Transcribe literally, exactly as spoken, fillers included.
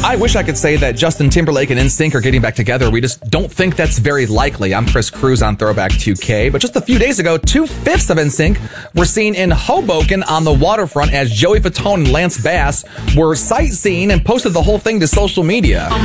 I wish I could say that Justin Timberlake and N Sync are getting back together. We just don't think that's very likely. I'm Chris Cruz on Throwback two K. But just a few days ago, two-fifths of N Sync were seen in Hoboken on the waterfront as Joey Fatone and Lance Bass were sightseeing and posted the whole thing to social media.